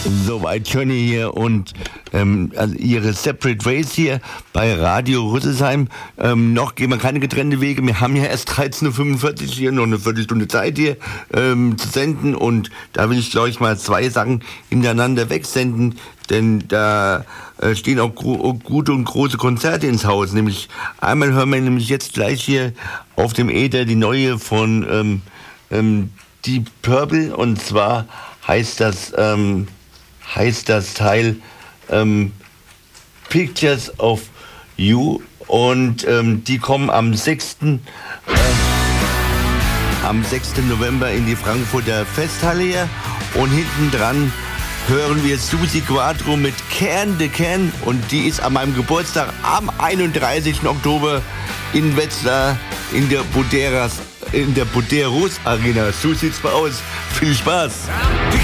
Soweit Johnny hier und also ihre Separate Ways hier bei Radio Rüsselsheim. Noch gehen wir keine getrennte Wege. Wir haben ja erst 13.45 Uhr hier, noch eine Viertelstunde Zeit hier zu senden. Und da will ich gleich mal 2 Sachen hintereinander wegsenden. Denn da stehen auch gute und große Konzerte ins Haus. Nämlich einmal hören wir nämlich jetzt gleich hier auf dem Äther die neue von Deep Purple. Und zwar heißt das Teil Pictures of You, und die kommen am 6. November in die Frankfurter Festhalle hier, und hinten dran hören wir Susi Quatro mit Can the Can, und die ist an meinem Geburtstag am 31. Oktober in Wetzlar in der Buderus Arena. So sieht's mal aus. Viel Spaß!